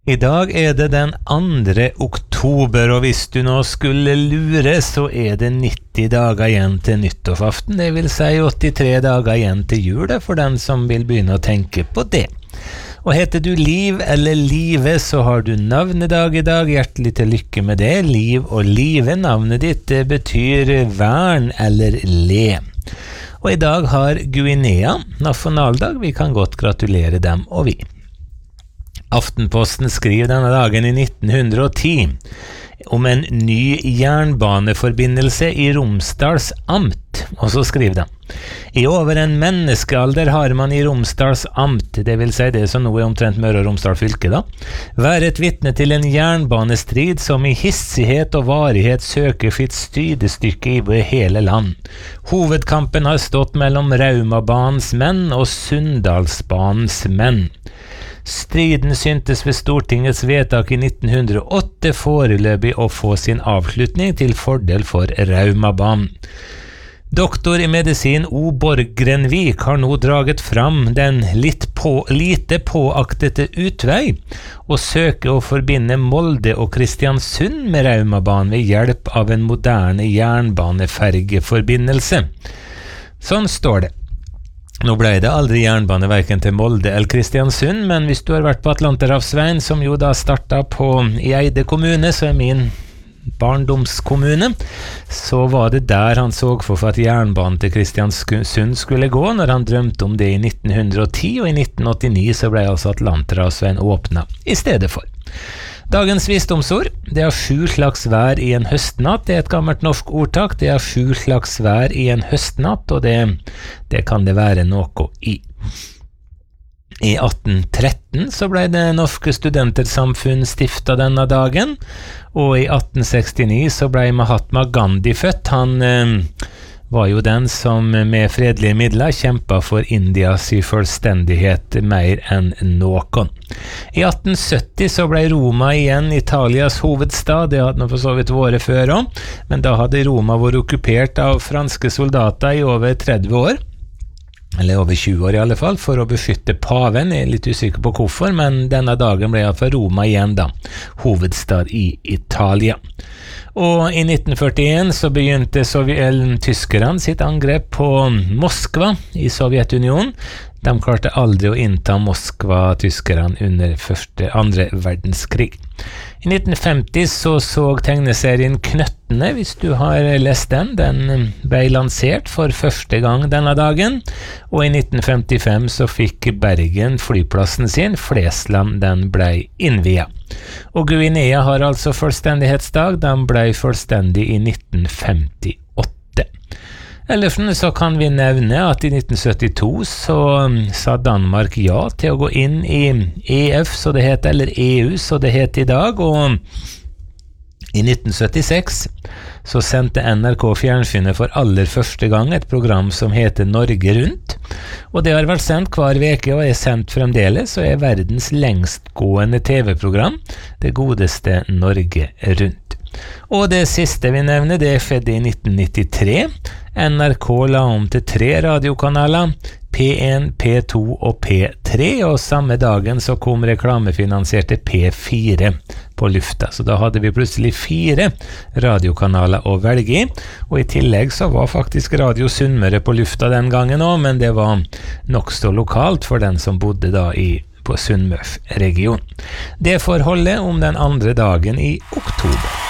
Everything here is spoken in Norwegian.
I dag det den 2. oktober, og hvis du nå skulle lure, så det 90 dager igjen til nyttårsaften. Det vil si 83 dager igjen til jul, for den som vil begynne å tenke på det. Og heter du Liv eller Live, så har du navnedag i dag. Hjertelig til lykke med det. Liv og Live, navnet ditt, det betyr vern eller le. Og i dag har Guinea nasjonaldag. Vi kan godt gratulere dem og vi. Aftenposten skriver denne dagen i 1910 om en ny jernbaneforbindelse i Romsdals amt, og så skriver de: I over en menneskealder har man i Romsdals amt, det vil si det som nå omtrent Møre og Romsdal fylke da, vært vitne til en jernbanestrid som i hissighet og varighet søker sitt stydestykke i hele land. Hovedkampen har stått mellom Raumabanens menn og Sunndalsbanens menn. Striden syntes ved Stortingets vedtak i 1908 foreløpig å få sin avslutning til fordel for Raumabanen. Doktor i medisin O. Borgrenvik har nå draget fram den lite påaktete utvei og søke å forbinde Molde og Kristiansund med Raumabanen ved hjelp av en moderne jernbanefergeforbindelse. Sånn står det. Nå ble det aldri jernbane hverken til Molde eller Kristiansund, men hvis du har vært på Atlanterhavsveien, som jo da startet i Eide kommune, så min barndomskommune, så var det der han så for at jernbanen til Kristiansund skulle gå, når han drømte om det i 1910, og i 1989 så ble altså Atlanterhavsveien åpnet i stedet for. Dagens visdomsord, det 7 slags vær i en høstnatt, det et gammelt norsk ordtak, det 7 slags vær i en høstnatt, og det kan det være noe i. I 1813 så ble det norske studentersamfunn stiftet denne dagen, og i 1869 så ble Mahatma Gandhi født. Han var jo den som med fredelige midler kjempet for Indias selvstendighet mer enn noen. I 1870 så ble Roma igjen Italias hovedstad, det hadde for så vidt vært før også, men da hadde Roma vært okkupert av franske soldater i over 30 år, eller over 20 år i alle fall, for å beskytte paven. Jeg litt usikker på hvorfor, men denne dagen ble iallfall Roma igjen da, hovedstad i Italia. Og i 1941 så begynte tyskerne sitt angrep på Moskva i Sovjetunionen. De klarte aldri å innta Moskva, tyskerne, under andre verdenskrig. I 1950 så tegneserien Knøttene, hvis du har lest den. Den ble lansert for første gang denne dagen, og i 1955 så fikk Bergen flyplassen sin, Flesland, den ble innviet. Og Guinea har altså fullstendighetsdag, den ble fullstendig i 1958. Ellers så kan vi nevne at i 1972 så sa Danmark ja til å gå inn i EF, så det heter, eller EU, så det heter i dag, og i 1976 så sendte NRK fjernsynet for aller første gang et program som heter Norge Rundt, og det har vært sendt hver veke og sendt fremdeles, og verdens lengstgående TV-program, det godeste Norge Rundt. Og det siste vi nevner, det skjedde i 1993. NRK la om til 3 radiokanaler, P1, P2 og P3, og samme dagen så kom reklamefinansierte P4 på lufta. Så da hadde vi plutselig 4 radiokanaler å velge i, og i tillegg så var faktisk Radio Sunnmøre på lufta den gangen også, men det var nok så lokalt for den som bodde da på Sunnmørsregionen. Det får holde om den andre dagen i oktober.